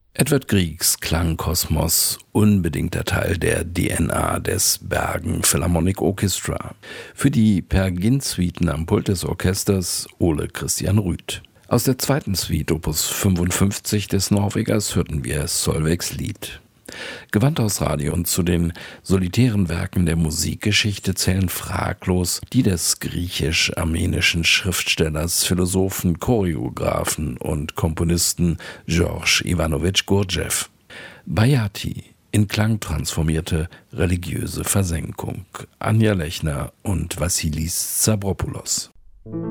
Edvard Griegs Klangkosmos, unbedingter Teil der DNA des Bergen Philharmonic Orchestra. Für die Per Gynt-Suiten am Pult des Orchesters Ole Christian Rüth. Aus der zweiten Suite Opus 55 des Norwegers hörten wir Solveigs Lied. Gewandt aus Radio und zu den solitären Werken der Musikgeschichte zählen fraglos die des griechisch-armenischen Schriftstellers, Philosophen, Choreographen und Komponisten George Ivanovich Gurdjieff. Bhayati, in Klang transformierte religiöse Versenkung. Anja Lechner und Vassilis Stavropoulos.